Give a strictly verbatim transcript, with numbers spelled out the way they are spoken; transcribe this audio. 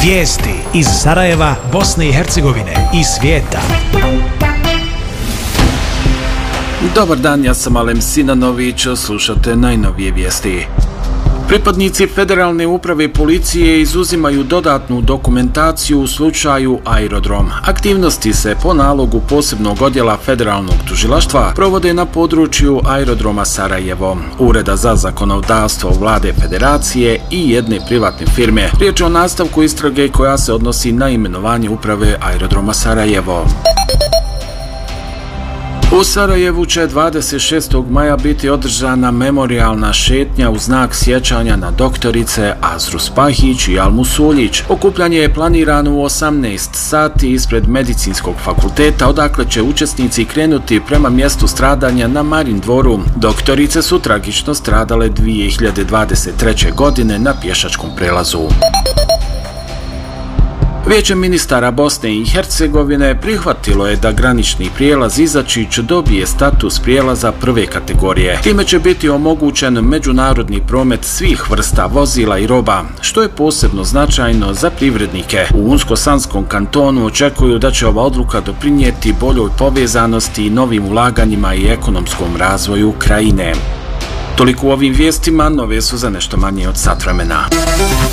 Vijesti iz Sarajeva, Bosne i Hercegovine i svijeta. Dobar dan, ja sam Alem Sinanović, slušate najnovije vijesti. Pripadnici Federalne uprave policije izuzimaju dodatnu dokumentaciju u slučaju Aerodrom. Aktivnosti se po nalogu posebnog odjela Federalnog tužilaštva provode na području Aerodroma Sarajevo, Ureda za zakonodavstvo Vlade Federacije i jedne privatne firme. Riječ je o nastavku istrage koja se odnosi na imenovanje uprave Aerodroma Sarajevo. U Sarajevu će dvadeset šestog maja biti održana memorijalna šetnja u znak sjećanja na doktorice Azru Spahić i Almu Suljić. Okupljanje je planirano u osamnaest sati ispred Medicinskog fakulteta, odakle će učesnici krenuti prema mjestu stradanja na Marin dvoru. Doktorice su tragično stradale dvije hiljade dvadeset treće. godine na pješačkom prelazu. Vijeće ministara Bosne i Hercegovine prihvatilo je da granični prijelaz Izačić dobije status prijelaza prve kategorije. Time će biti omogućen međunarodni promet svih vrsta vozila i roba, što je posebno značajno za privrednike. U Unsko-Sanskom kantonu očekuju da će ova odluka doprinijeti boljoj povezanosti i novim ulaganjima i ekonomskom razvoju krajine. Toliko u ovim vijestima, nove su za nešto manje od sat vremena.